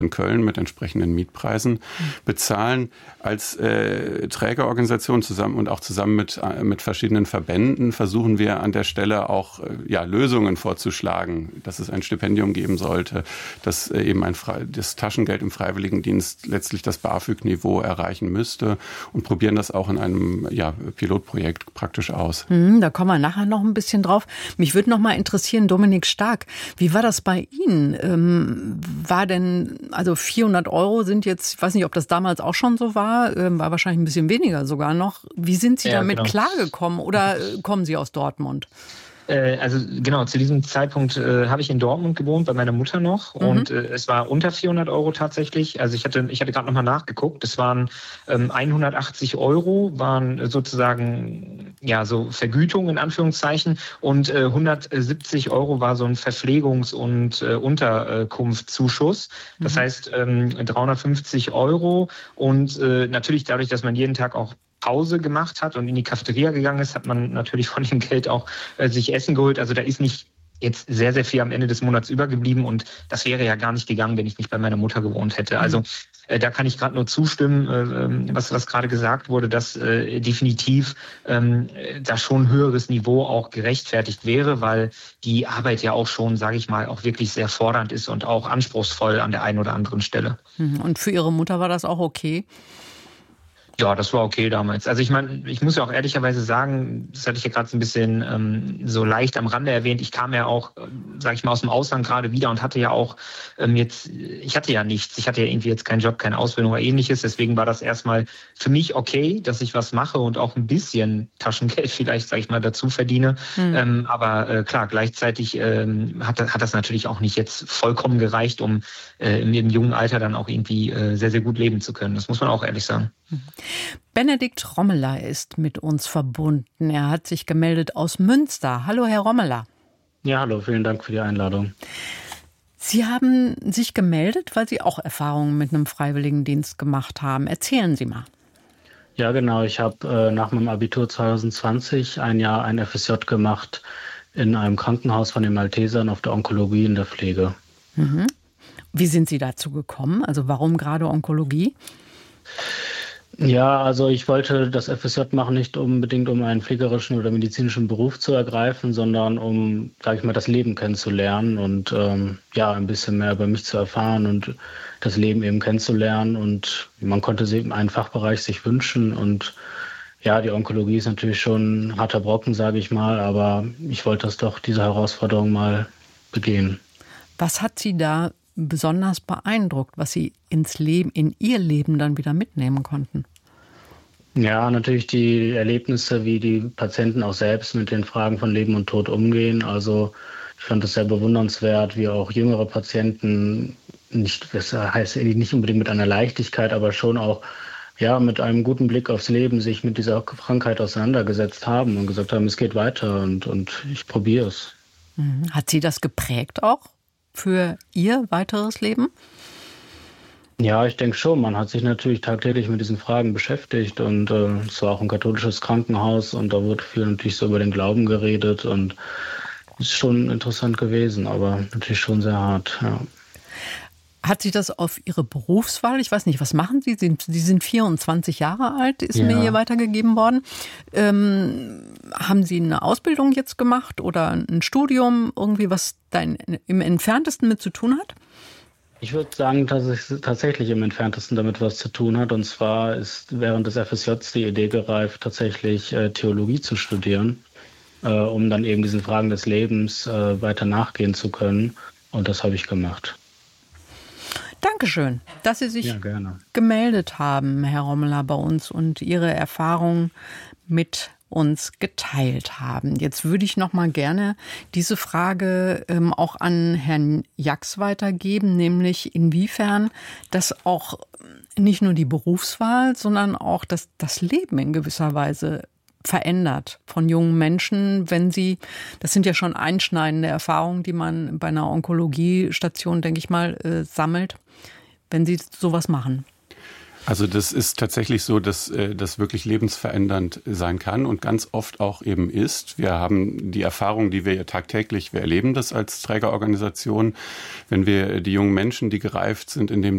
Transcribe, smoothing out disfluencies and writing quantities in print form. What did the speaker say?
in Köln mit entsprechenden Mietpreisen bezahlen. Als Trägerorganisation zusammen mit verschiedenen Verbänden versuchen wir an der Stelle auch Lösungen vorzuschlagen, dass es ein Stipendium geben sollte, dass eben das Taschengeld im Freiwilligendienst letztlich das BAföG-Niveau erreichen müsste und probieren das auch in einem Pilotprojekt praktisch aus. Da kommen wir nachher noch ein bisschen drauf. Mich würde noch mal interessieren, Dominik Stark, wie war das bei Ihnen? War denn, also 400 € sind jetzt, ich weiß nicht, ob das damals auch schon so war wahrscheinlich ein bisschen weniger sogar noch. Wie sind Sie damit klargekommen oder kommen Sie aus Dortmund? Also genau, zu diesem Zeitpunkt habe ich in Dortmund gewohnt, bei meiner Mutter noch. Und es war unter 400 € tatsächlich. Also ich hatte gerade nochmal nachgeguckt. Es waren 180 € waren sozusagen so Vergütung in Anführungszeichen. Und 170 € war so ein Verpflegungs- und Unterkunftszuschuss. Das heißt 350 €. Und natürlich dadurch, dass man jeden Tag auch Pause gemacht hat und in die Cafeteria gegangen ist, hat man natürlich von dem Geld auch sich Essen geholt. Also da ist nicht jetzt sehr, sehr viel am Ende des Monats übergeblieben und das wäre ja gar nicht gegangen, wenn ich nicht bei meiner Mutter gewohnt hätte. Also da kann ich gerade nur zustimmen, was gerade gesagt wurde, dass definitiv da schon ein höheres Niveau auch gerechtfertigt wäre, weil die Arbeit ja auch schon, sage ich mal, auch wirklich sehr fordernd ist und auch anspruchsvoll an der einen oder anderen Stelle. Und für Ihre Mutter war das auch okay? Ja, das war okay damals. Also ich meine, ich muss ja auch ehrlicherweise sagen, das hatte ich ja gerade so ein bisschen so leicht am Rande erwähnt, ich kam ja auch, sage ich mal, aus dem Ausland gerade wieder und hatte ja auch ich hatte ja nichts. Ich hatte ja irgendwie jetzt keinen Job, keine Ausbildung oder ähnliches. Deswegen war das erstmal für mich okay, dass ich was mache und auch ein bisschen Taschengeld vielleicht, sage ich mal, dazu verdiene. Aber klar, gleichzeitig hat das natürlich auch nicht jetzt vollkommen gereicht, um im jungen Alter dann auch irgendwie sehr, sehr gut leben zu können. Das muss man auch ehrlich sagen. Benedikt Rommeler ist mit uns verbunden. Er hat sich gemeldet aus Münster. Hallo, Herr Rommeler. Ja, hallo, vielen Dank für die Einladung. Sie haben sich gemeldet, weil Sie auch Erfahrungen mit einem Freiwilligendienst gemacht haben. Erzählen Sie mal. Ja, genau. Ich habe nach meinem Abitur 2020 ein Jahr ein FSJ gemacht in einem Krankenhaus von den Maltesern auf der Onkologie in der Pflege. Wie sind Sie dazu gekommen? Also warum gerade Onkologie? Ja, also ich wollte das FSJ machen, nicht unbedingt um einen pflegerischen oder medizinischen Beruf zu ergreifen, sondern um, sage ich mal, das Leben kennenzulernen und ein bisschen mehr über mich zu erfahren und das Leben eben kennenzulernen. Und man konnte einen Fachbereich sich wünschen und ja, die Onkologie ist natürlich schon ein harter Brocken, sage ich mal, aber ich wollte diese Herausforderung mal begehen. Was hat Sie da besonders beeindruckt, was Sie in Ihr Leben dann wieder mitnehmen konnten? Ja, natürlich die Erlebnisse, wie die Patienten auch selbst mit den Fragen von Leben und Tod umgehen. Also ich fand es sehr bewundernswert, wie auch jüngere Patienten, das heißt nicht unbedingt mit einer Leichtigkeit, aber schon auch mit einem guten Blick aufs Leben sich mit dieser Krankheit auseinandergesetzt haben und gesagt haben, es geht weiter und ich probiere es. Hat Sie das geprägt auch für Ihr weiteres Leben? Ja, ich denke schon. Man hat sich natürlich tagtäglich mit diesen Fragen beschäftigt und es war auch ein katholisches Krankenhaus und da wurde viel natürlich so über den Glauben geredet und es ist schon interessant gewesen, aber natürlich schon sehr hart, ja. Hat sich das auf Ihre Berufswahl, ich weiß nicht, was machen Sie? Sie sind 24 Jahre alt, ist mir hier weitergegeben worden. Haben Sie eine Ausbildung jetzt gemacht oder ein Studium, irgendwie was da im Entferntesten mit zu tun hat? Ich würde sagen, dass es tatsächlich im Entferntesten damit was zu tun hat. Und zwar ist während des FSJs die Idee gereift, tatsächlich Theologie zu studieren, um dann eben diesen Fragen des Lebens weiter nachgehen zu können. Und das habe ich gemacht. Dankeschön, dass Sie sich gemeldet haben, Herr Rommeler, bei uns und Ihre Erfahrungen mit uns geteilt haben. Jetzt würde ich noch mal gerne diese Frage auch an Herrn Jax weitergeben, nämlich inwiefern das auch nicht nur die Berufswahl, sondern auch das Leben in gewisser Weise verändert von jungen Menschen, das sind ja schon einschneidende Erfahrungen, die man bei einer Onkologiestation, denke ich mal, sammelt, wenn sie sowas machen. Also das ist tatsächlich so, dass das wirklich lebensverändernd sein kann und ganz oft auch eben ist. Wir haben die Erfahrung, die wir tagtäglich, wir erleben das als Trägerorganisation, wenn wir die jungen Menschen, die gereift sind in dem